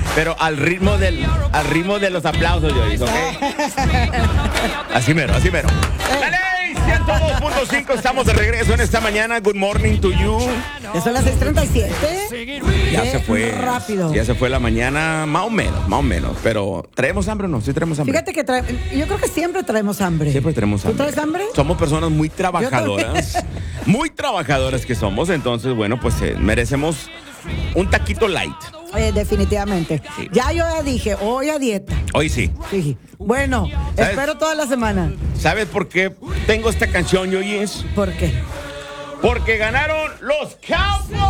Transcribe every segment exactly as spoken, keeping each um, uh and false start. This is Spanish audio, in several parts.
pero al ritmo del, al ritmo de los aplausos, Yoyis, ¿ok? Así mero, así mero. ¡Dale! ciento dos punto cinco, estamos de regreso en esta mañana. Good morning to you. Ya son las seis treinta y siete. Ya se fue. Rápido. Ya se fue la mañana, más o menos, más o menos. Pero, ¿traemos hambre o no? Sí, traemos hambre. Fíjate que trae, yo creo que siempre traemos hambre. Siempre tenemos hambre. ¿Tú traes hambre? Somos personas muy trabajadoras. Muy trabajadoras que somos. Entonces, bueno, pues eh, merecemos un taquito light. Eh, definitivamente. Sí. Ya yo ya dije, hoy a dieta. Hoy sí. Sí. Bueno, ¿Sabes? espero toda la semana. ¿Sabes por qué tengo esta canción, Yoyis? ¿Por qué? Porque ganaron los Cowboys.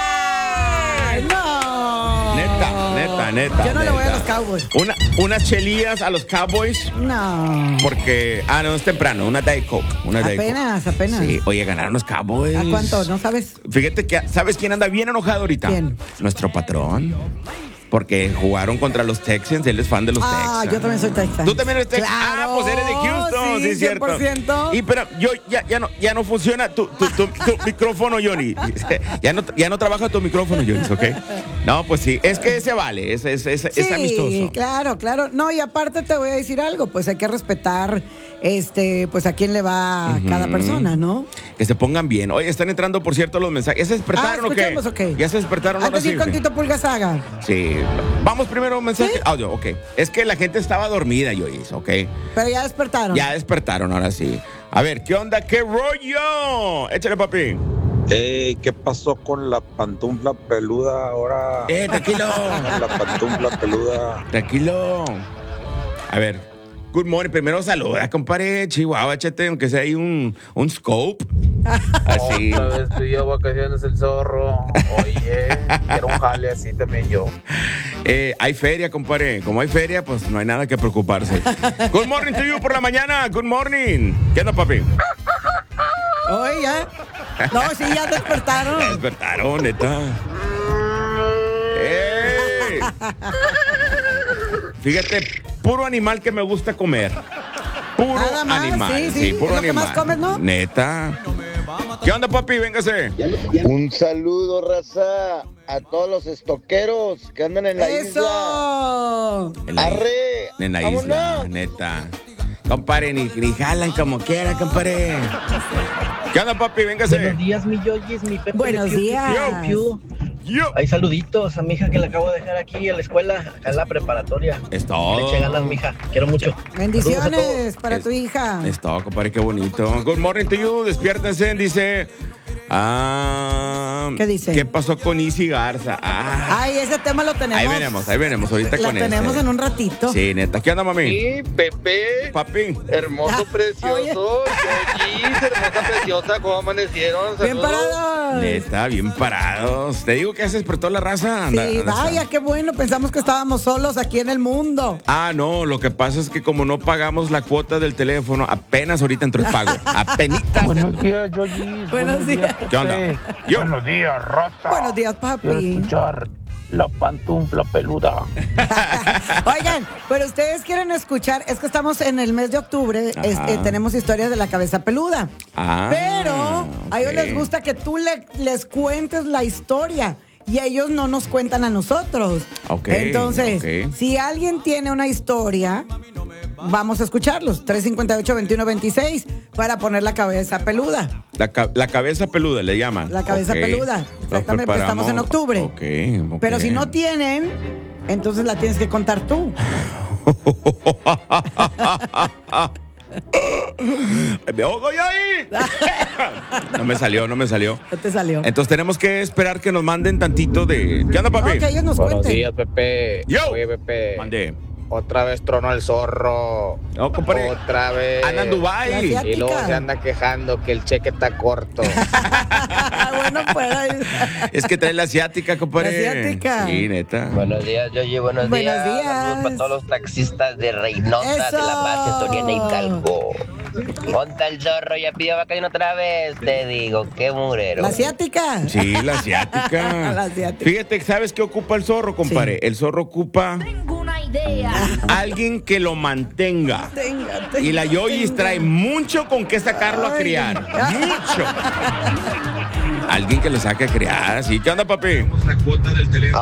Ay, no. Neta, neta, neta. Yo no le voy a neta. los Cowboys. Una, unas chelillas a los Cowboys. No. Porque, ah, no, es temprano, una Diet Coke. Una Diet Coke. Apenas, apenas. Sí, oye, ganaron los Cowboys. ¿A cuánto? ¿No sabes? Fíjate que, ¿sabes quién anda bien enojado ahorita? ¿Quién? Nuestro patrón. Porque jugaron contra los Texans, él es fan de los Ah, Texans. yo también soy Texan. ¿Tú también eres Texan? Claro, Ah, pues eres de Houston, sí, sí, es cierto. cien por ciento. Y pero yo ya, ya no ya no funciona tu, tu, tu, tu micrófono, Johnny. Ya no ya no trabaja tu micrófono, Johnny, ¿ok? No, pues sí, es que ese vale, es, es, es, es Sí, amistoso. claro, claro. No, y aparte te voy a decir algo, pues hay que respetar este, pues a quién le va Ujú. cada persona, ¿no? Que se pongan bien. Oye, están entrando, por cierto, los mensajes. ¿Ya se despertaron Ah, o qué? escuchemos, ok. ¿Ya se despertaron ahora Antes de sí? ir con ¿o qué? Tito Pulga Saga. Sí. Vamos primero un mensaje. ¿Sí? Audio, ok. Es que la gente estaba dormida, Joyce, ok. Pero ya despertaron. Ya despertaron, ahora sí. A ver, ¿qué onda? ¿Qué rollo? Échale, papi. Ey, ¿qué pasó con la pantufla peluda ahora? Eh, tranquilo. La pantufla peluda. Tranquilo. A ver. Good morning. Primero saluda, compadre. Chihuahua, échate, aunque sea ahí un, un scope. Así. Otra vez pidió vacaciones el zorro. Oye, quiero un jale así también yo. Eh, hay feria, compadre. Como hay feria, pues no hay nada que preocuparse. Good morning to you por la mañana. Good morning. ¿Qué onda, papi? Oye, ya. No, sí, ya despertaron. Ya despertaron, neta. ¡Ey! Fíjate, puro animal que me gusta comer. Puro Nada más, animal. sí, sí, puro es lo que animal. más comes, ¿no? Neta. ¿Qué onda, papi? Véngase. Un saludo, raza, a todos los estoqueros que andan en la isla. ¡Eso! En la, ¡Arre! en la isla, ¡Vámonos! neta. Compadre, ni, ni jalan como quiera, compadre. ¿Qué onda, papi? Véngase. Buenos días, mi Yoyis, mi Pepe. Buenos Piu, piu, días. piu, piu. Yo. Hay saluditos a mi hija que la acabo de dejar aquí en la escuela, acá en la preparatoria. Es todo. Le eché ganas, mija. Quiero mucho. Saludos a Bendiciones todos. para Es- tu hija. Es todo, compadre, qué bonito. Good morning to you. Despiértense, dice. Ah, ¿Qué dice? ¿Qué pasó con Isi Garza? Ah, Ay, ese tema lo tenemos. ahí venimos, ahí venimos. Ahorita La con tenemos ese. en un ratito. Sí, neta. ¿Qué onda, mami? Sí, Pepe. Papi. Hermoso, Ah, precioso. oye. Yoyis, hermosa, preciosa. ¿Cómo amanecieron? Bien Saludos. parados. Neta, bien parados. Te digo que ya se despertó la raza. Anda- Sí, anda- vaya, qué bueno. Pensamos que estábamos solos aquí en el mundo. Ah, no, lo que pasa es que como no pagamos la cuota del teléfono, apenas ahorita entró el pago. Apenitas. Buenos días, Yoyis. Buenos días. ¿Qué onda? Pepe. Yo. Buenos días, raza. Buenos días, Quiero papi. escuchar la pantufla peluda. Oigan, pero ustedes quieren escuchar, es que estamos en el mes de octubre, Ajá. este, tenemos historias de la cabeza peluda. Ah, Pero a ellos ok. les gusta que tú le- les cuentes la historia. Y ellos no nos cuentan a nosotros. Ok, Entonces, ok. si alguien tiene una historia, vamos a escucharlos. tres cinco ocho, dos uno dos seis para poner la cabeza peluda. La, ca- la cabeza peluda le llaman. La cabeza Ok. peluda. Lo Exactamente, pues, estamos en octubre. Ok, ok. Pero si no tienen, entonces la tienes que contar tú. ¡Me ahogo yo ahí! No me salió, no me salió. ¿Qué te salió? Entonces tenemos que esperar que nos manden tantito de... ¿Qué onda, papi? No, que ellos nos Buenos cuenten. días, Pepe. Yo. Oye, Pepe. Mandé. Otra vez tronó el zorro. No, compadre. Otra vez. Anda en Dubái. Gracias. Y luego Asiática. se anda quejando que el cheque está corto. Bueno, pues. Es que trae la asiática, compadre. La asiática. Sí, neta. Buenos días, Yoyi, buenos, Buenos días. días. Saludos para todos los taxistas de Reynosa, Eso. de La Paz, de Soriana y Calvo. Ponta el zorro, ya pidió vacación otra vez. Te digo, qué murero. La asiática. Sí, la asiática. La asiática. Fíjate, ¿sabes qué ocupa el zorro, compadre? El zorro ocupa alguien que lo mantenga. Tenga, tenga, Y la Yoyis tenga. trae mucho con qué sacarlo a Ay. criar. Mucho. Alguien que lo saque a criar. ¿Sí? ¿Qué onda, papi?